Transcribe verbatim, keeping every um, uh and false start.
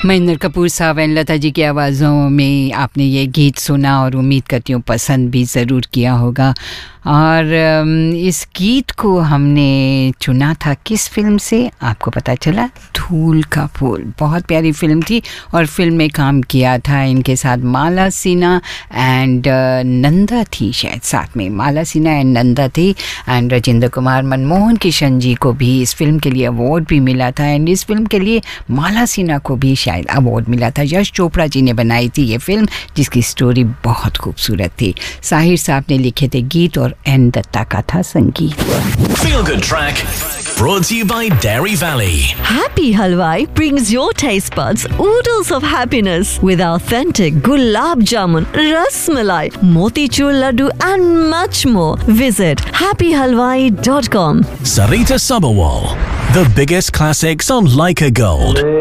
महेंद्र कपूर साहब एंड लता जी की आवाज़ों में आपने ये गीत सुना और उम्मीद करती हूँ पसंद भी ज़रूर किया होगा। और इस गीत को हमने चुना था किस फिल्म से, आपको पता चला? धूल का फूल। बहुत प्यारी फिल्म थी और फिल्म में काम किया था इनके साथ माला सिन्हा एंड नंदा थी, शायद साथ में माला सिन्हा एंड नंदा थी। एंड राजेंद्र कुमार मनमोहन किशन जी को भी इस फिल्म के लिए अवार्ड भी मिला था। एंड इस फिल्म के लिए माला सिन्हा को भी शायद अवार्ड मिला था। यश चोपड़ा जी ने बनाई थी ये फिल्म, जिसकी स्टोरी बहुत खूबसूरत थी। साहिर साहब ने लिखे थे गीत और एन दत्ता का था संगीत। Feel Good Track brought to you by Dairy Valley. Happy Halwai brings your taste buds oodles of happiness with authentic gulab jamun, ras malai, motichur laddu and much more. Visit happy halwai dot com. Sarita Sabawal, the biggest classics on Leica Gold.